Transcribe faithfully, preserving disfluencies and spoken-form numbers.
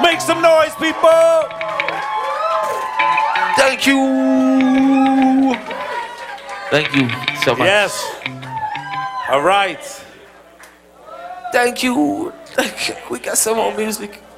make some noise, people. Thank you. Thank you so much. Yes. All right. Thank you. Thank you. We got some more music.